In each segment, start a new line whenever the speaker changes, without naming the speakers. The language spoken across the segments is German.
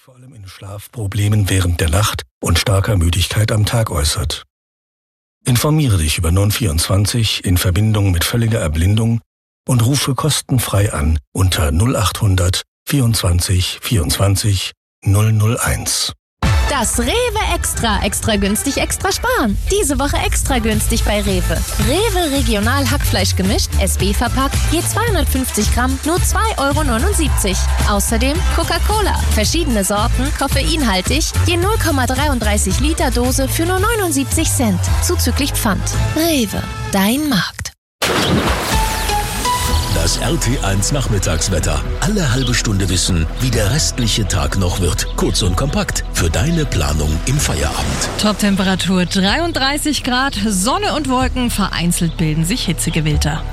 vor allem in Schlafproblemen während der Nacht und starker Müdigkeit am Tag äußert. Informiere dich über Non24 in Verbindung mit völliger Erblindung und rufe kostenfrei an unter 0800 24 24 001.
Das Rewe Extra. Extra günstig, extra sparen. Diese Woche extra günstig bei Rewe. Rewe Regional Hackfleisch gemischt, SB verpackt, je 250 Gramm, nur 2,79 €. Außerdem Coca-Cola. Verschiedene Sorten, koffeinhaltig, je 0,33 Liter Dose für nur 79 Cent. Zuzüglich Pfand. Rewe, dein Markt.
Das RT1 Nachmittagswetter. Alle halbe Stunde wissen, wie der restliche Tag noch wird. Kurz und kompakt für deine Planung im Feierabend.
Toptemperatur 33 Grad, Sonne und Wolken, vereinzelt bilden sich Hitzegewitter.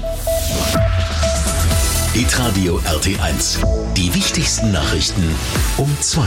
Hitradio RT1. Die wichtigsten Nachrichten um 2.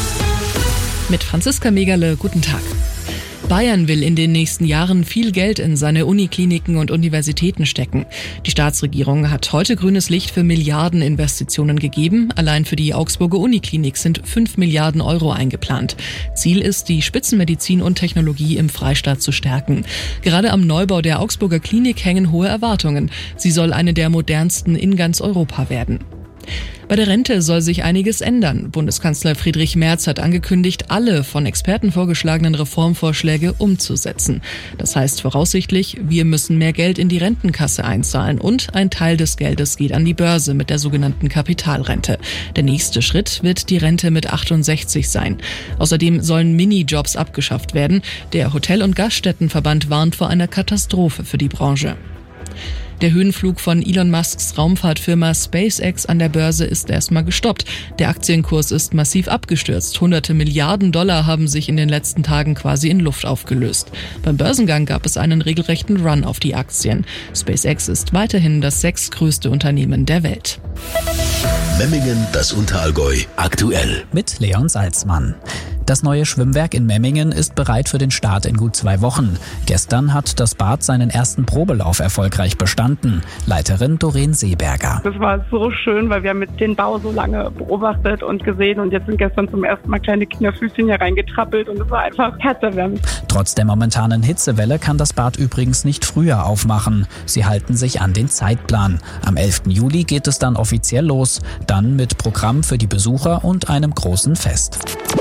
Mit Franziska Megerle, guten Tag. Bayern will in den nächsten Jahren viel Geld in seine Unikliniken und Universitäten stecken. Die Staatsregierung hat heute grünes Licht für Milliardeninvestitionen gegeben. Allein für die Augsburger Uniklinik sind 5 Milliarden € eingeplant. Ziel ist, die Spitzenmedizin und Technologie im Freistaat zu stärken. Gerade am Neubau der Augsburger Klinik hängen hohe Erwartungen. Sie soll eine der modernsten in ganz Europa werden. Bei der Rente soll sich einiges ändern. Bundeskanzler Friedrich Merz hat angekündigt, alle von Experten vorgeschlagenen Reformvorschläge umzusetzen. Das heißt voraussichtlich, wir müssen mehr Geld in die Rentenkasse einzahlen und ein Teil des Geldes geht an die Börse mit der sogenannten Kapitalrente. Der nächste Schritt wird die Rente mit 68 sein. Außerdem sollen Minijobs abgeschafft werden. Der Hotel- und Gaststättenverband warnt vor einer Katastrophe für die Branche. Der Höhenflug von Elon Musks Raumfahrtfirma SpaceX an der Börse ist erstmal gestoppt. Der Aktienkurs ist massiv abgestürzt. Hunderte Milliarden Dollar haben sich in den letzten Tagen quasi in Luft aufgelöst. Beim Börsengang gab es einen regelrechten Run auf die Aktien. SpaceX ist weiterhin das 6. größte Unternehmen der Welt.
Memmingen, das Unterallgäu, aktuell.
Mit Leon Salzmann. Das neue Schwimmwerk in Memmingen ist bereit für den Start in gut 2 Wochen. Gestern hat das Bad seinen ersten Probelauf erfolgreich bestanden. Leiterin Doreen Seeberger.
Das war so schön, weil wir haben mit den Bau so lange beobachtet und gesehen und jetzt sind gestern zum ersten Mal kleine Kinderfüßchen hier reingetrappelt und es war einfach herzerwärmend.
Trotz der momentanen Hitzewelle kann das Bad übrigens nicht früher aufmachen. Sie halten sich an den Zeitplan. Am 11. Juli geht es dann offiziell los, dann mit Programm für die Besucher und einem großen Fest.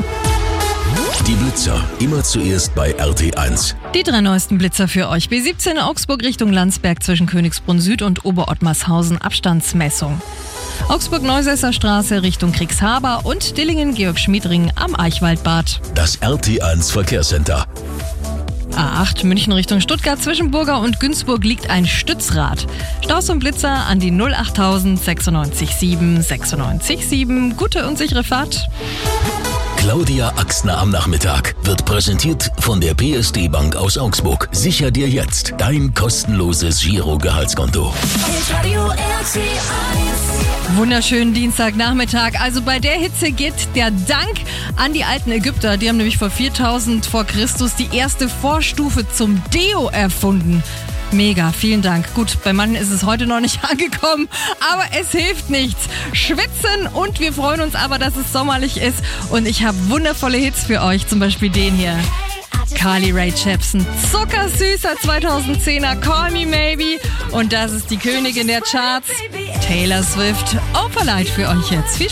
Die Blitzer, immer zuerst bei RT1.
Die 3 neuesten Blitzer für euch. B17 Augsburg Richtung Landsberg zwischen Königsbrunn Süd und Oberottmarshausen Abstandsmessung. Augsburg-Neusesser Straße Richtung Kriegshaber und Dillingen-Georg-Schmiedring am Eichwaldbad.
Das RT1 Verkehrscenter.
A8 München Richtung Stuttgart zwischen Burger und Günzburg liegt ein Stützrad. Staus und Blitzer an die 08000 96 7 96 7. Gute und sichere Fahrt.
Claudia Axner am Nachmittag wird präsentiert von der PSD Bank aus Augsburg. Sicher dir jetzt dein kostenloses Giro-Gehaltskonto.
Wunderschönen Dienstagnachmittag. Also bei der Hitze geht der Dank an die alten Ägypter. Die haben nämlich vor 4000 vor Christus die erste Vorstufe zum Deo erfunden. Mega, vielen Dank. Gut, bei manchen ist es heute noch nicht angekommen, aber es hilft nichts. Schwitzen und wir freuen uns aber, dass es sommerlich ist. Und ich habe wundervolle Hits für euch, zum Beispiel den hier. Carly Rae Jepsen, zuckersüßer 2010er Call Me Maybe. Und das ist die Königin der Charts, Taylor Swift. Opalite für euch jetzt. Viel Spaß.